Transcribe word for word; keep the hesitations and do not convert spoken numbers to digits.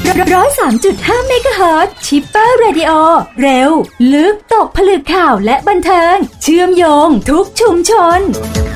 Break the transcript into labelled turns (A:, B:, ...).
A: ร้อยสามจุดห้าเมกะเฮิรตซ์ชิปเปอร์เรดิโอเร็วลึกตกผลึกข่าวและบันเทิงเชื่อมโยงทุกชุมชน